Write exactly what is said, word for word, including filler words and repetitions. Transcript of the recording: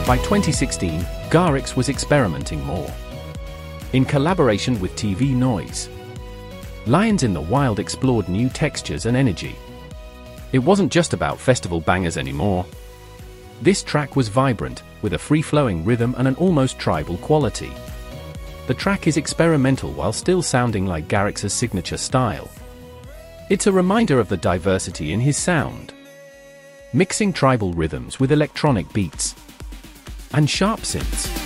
By twenty sixteen, Garrix was experimenting more. In collaboration with T V Noise, Lions in the Wild explored new textures and energy. It wasn't just about festival bangers anymore. This track was vibrant, with a free-flowing rhythm and an almost tribal quality. The track is experimental while still sounding like Garrix's signature style. It's a reminder of the diversity in his sound, mixing tribal rhythms with electronic beats and sharp synths.